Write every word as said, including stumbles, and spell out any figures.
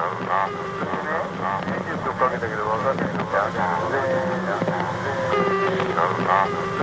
かけたけど分かんないのか。